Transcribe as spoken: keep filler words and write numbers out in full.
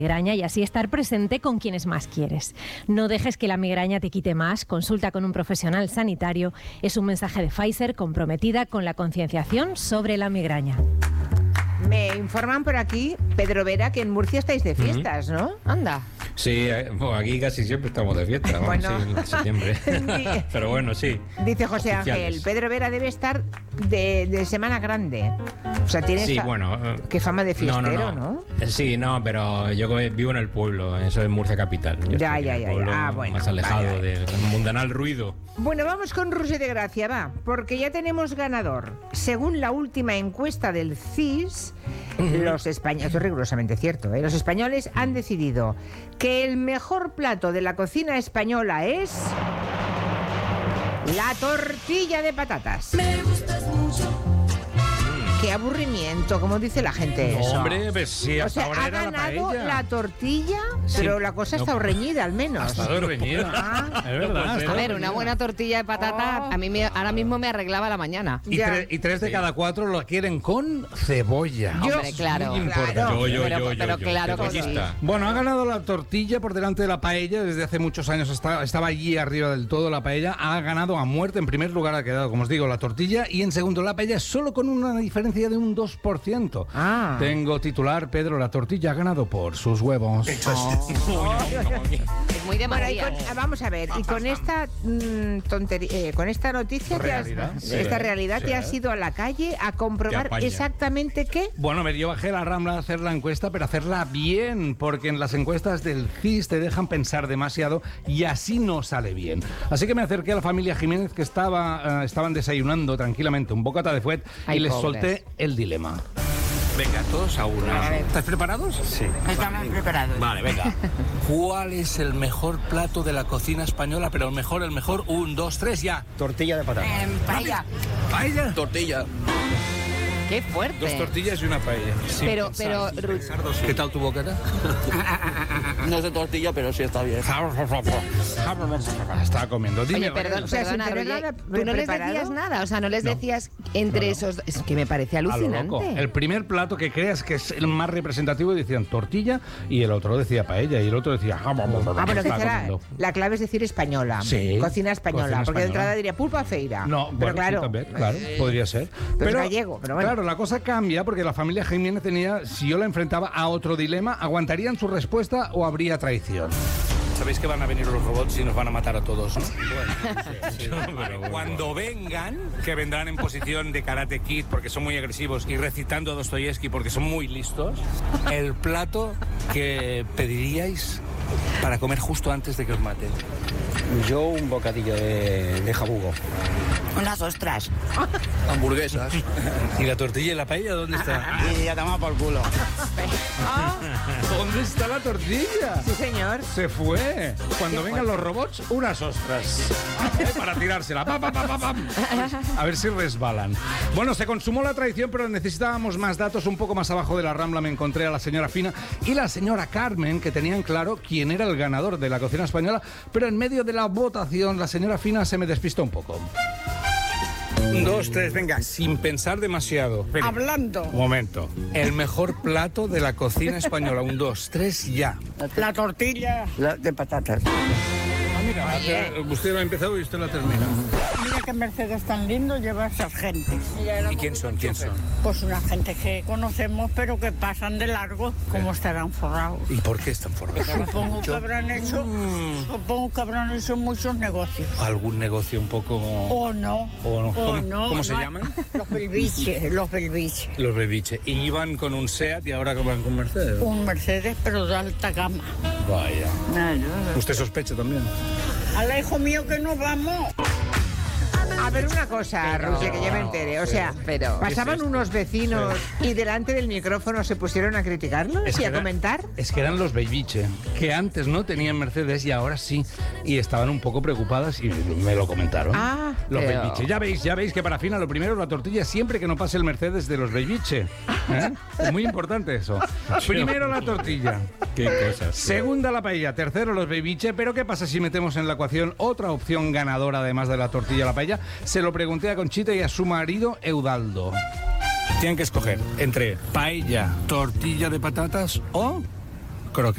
migraña y así estar presente con quienes más quieres. No dejes que la migraña te quite más. Consulta con un profesional sanitario. Es un mensaje de Pfizer comprometida con la concienciación sobre la migraña. Me informan por aquí, Pedro Vera, que en Murcia estáis de fiestas, uh-huh. ¿no? Anda. Sí, bueno, aquí casi siempre estamos de fiesta, vamos, bueno. sí, en septiembre. Pero bueno, sí. Dice José Ángel, Pedro Vera debe estar de, de Semana Grande. O sea, tiene sí, fa- bueno, qué fama de fiestero, no, no, ¿no? ¿no? Sí, no, pero yo vivo en el pueblo, eso es Murcia capital. Yo ya, estoy ya, en el ya, pueblo ya. Ah, bueno. Más alejado vale, vale. del mundanal ruido. Bueno, vamos con Rusia de Gracia, va, porque ya tenemos ganador. Según la última encuesta del C I S, uh-huh. los españoles, esto es rigurosamente cierto, ¿eh? Los españoles han decidido que el mejor plato de la cocina española es la tortilla de patatas. Me gustas mucho. Qué aburrimiento, como dice la gente. No, eso. hombre, pues sí, o hasta sea, ahora ha era ganado la, la tortilla, sí, pero la cosa no, está reñida al menos. Ha estado reñida. Ah, es verdad. A ver, una buena tortilla de patata oh. a mí me, ahora mismo me arreglaba la mañana. Y, tre- y tres de Sí. cada cuatro lo quieren con cebolla. Yo- Hombre, claro. Muy importante. Claro. Yo, yo, Pero- yo, yo, pero yo, claro que cebollista. sí. Bueno, ha ganado la tortilla por delante de la paella. Desde hace muchos años está- estaba allí arriba del todo la paella. Ha ganado a muerte. En primer lugar ha quedado, como os digo, la tortilla. Y en segundo la paella, solo con una diferencia de un dos por ciento. Ah. Tengo titular, Pedro, la tortilla ha ganado por sus huevos. Oh. Es muy de Bueno, y María. con- vamos a ver, y con esta mm, tontería, eh, con esta noticia, te has- Realidad, sí. esta realidad, Sí. te has ido a la calle a Te comprobar apaña. exactamente qué. Bueno, me yo bajé a la Rambla a hacer la encuesta, pero hacerla bien, porque en las encuestas del C I S te dejan pensar demasiado y así no sale bien. Así que me acerqué a la familia Jiménez, que estaba, eh, estaban desayunando tranquilamente un bocata de fuet, Ay, y les pobres. solté el dilema. Venga, todos a una. ¿Estáis preparados? Sí. Estamos preparados. Vale, venga. ¿Cuál es el mejor plato de la cocina española? Pero el mejor, el mejor. Un, dos, tres, ya. Tortilla de patata. Paella. Paella. Tortilla. Qué fuerte. Dos tortillas y una paella. Sin Pero, pensar, pero, sin Ru- pensar dos. ¿Qué tal tu bocata? No es de tortilla, pero sí está bien. Estaba comiendo. Dime, Oye, perdón, o sea, sin perdona, tener Roger, nada tú no les preparado. decías nada, o sea, no les No. decías entre No, no. esos... Es que me parece a lo alucinante. loco. El primer plato que creas que es el más representativo decían tortilla y el otro decía paella y el otro decía... Ah, bueno, que Estaba será, comiendo. la clave es decir española. Sí. Cocina española, Cocina porque de española. entrada diría pulpa feira. No, pero bueno, claro. sí, también, claro, podría ser. Pero es gallego, pero bueno. Claro, la cosa cambia porque la familia Jiménez tenía, si yo la enfrentaba a otro dilema, ¿aguantarían su respuesta o habría traición? Sabéis que van a venir los robots y nos van a matar a todos, ¿no? Cuando vengan, que vendrán en posición de Karate Kid porque son muy agresivos y recitando a Dostoyevsky porque son muy listos, el plato que pediríais para comer justo antes de que os maten. Yo un bocadillo de, de jabugo. Unas ostras. Hamburguesas. ¿Y la tortilla y la paella dónde está? Y ya toma por culo. ¿Dónde está la tortilla? Sí, señor. Se fue. Cuando vengan los robots, unas ostras. Eh, Para tirársela. Pa, pa, pa, pa, pam. A ver si resbalan. Bueno, se consumó la traición, pero necesitábamos más datos. Un poco más abajo de la Rambla me encontré a la señora Fina y la señora Carmen, que tenían claro quién era el ganador de la cocina española, pero en medio de la votación la señora Fina se me despistó un poco. Un, dos, tres, venga, sin pensar demasiado. Hablando. Un momento. El mejor plato de la cocina española. Un, dos, tres, ya. La tortilla. La de patatas. Ah, mira, eh, usted lo ha empezado y usted lo termina. Mira que Mercedes tan lindo lleva esas gentes. ¿Y quién son? ¿Quién son? Pues una gente que conocemos pero que pasan de largo, como estarán forrados. ¿Y por qué están formados? Supongo que habrán hecho, supongo que habrán hecho muchos negocios. ¿Algún negocio un poco...? O no. O no. o ¿Cómo- no, cómo se no. llaman? Los belviches, los belviches. Los bebiche. Y iban con un SEAT y ahora van con Mercedes. Un Mercedes pero de alta gama. Vaya. Claro. ¿Usted sospecha también? Al hijo mío que nos vamos. A ver una cosa, Rusia, que ya me entere. O sea, pero- pasaban ¿qué es esto? unos vecinos y delante del micrófono se pusieron a criticarlos Es y que a era- comentar. Es que eran los Beibiche, que antes no tenían Mercedes y ahora sí. Y estaban un poco preocupadas y me lo comentaron. Ah, los pero- Beibiche. Ya veis, ya veis que para Fina lo primero la tortilla siempre que no pase el Mercedes de los Beibiche. ¿Eh? Es muy importante eso. Primero la tortilla. Qué cosas. Segunda la paella, tercero los Beibiche, pero ¿qué pasa si metemos en la ecuación otra opción ganadora además de la tortilla y la paella? Se lo pregunté a Conchita y a su marido Eudaldo. Tienen que escoger entre paella, tortilla de patatas o croquetas.